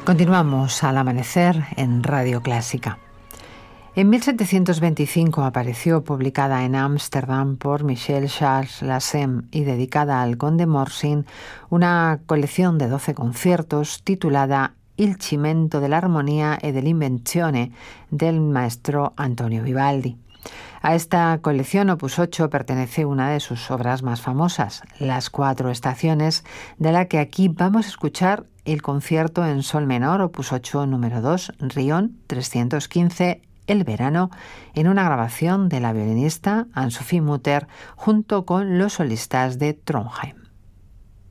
Continuamos al amanecer en Radio Clásica. En 1725 apareció publicada en Ámsterdam por Michel Charles Lassem y dedicada al conde Morsin una colección de 12 conciertos titulada Il cimento dell'armonia e dell'invenzione del maestro Antonio Vivaldi. A esta colección Opus 8 pertenece una de sus obras más famosas, Las Cuatro Estaciones, de la que aquí vamos a escuchar el concierto en sol menor, Opus 8 número 2, Rion 315, El verano, en una grabación de la violinista Anne-Sophie Mutter junto con los solistas de Trondheim.